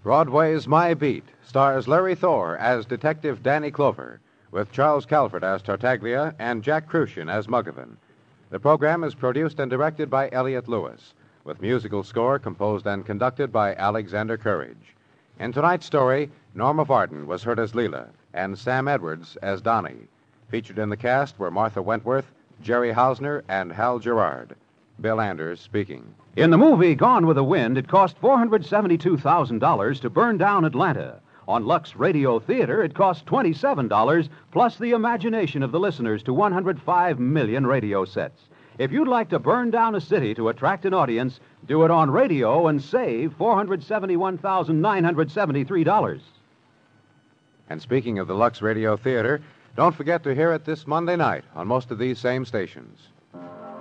Broadway's My Beat stars Larry Thor as Detective Danny Clover, with Charles Calvert as Tartaglia and Jack Crucian as Muggavan. The program is produced and directed by Elliott Lewis, with musical score composed and conducted by Alexander Courage. In tonight's story, Norma Varden was heard as Leela and Sam Edwards as Donnie. Featured in the cast were Martha Wentworth, Jerry Hausner, and Hal Gerard. Bill Anders speaking. In the movie Gone with the Wind, it cost $472,000 to burn down Atlanta. On Lux Radio Theater, it cost $27, plus the imagination of the listeners to 105 million radio sets. If you'd like to burn down a city to attract an audience, do it on radio and save $471,973. And speaking of the Lux Radio Theater, don't forget to hear it this Monday night on most of these same stations.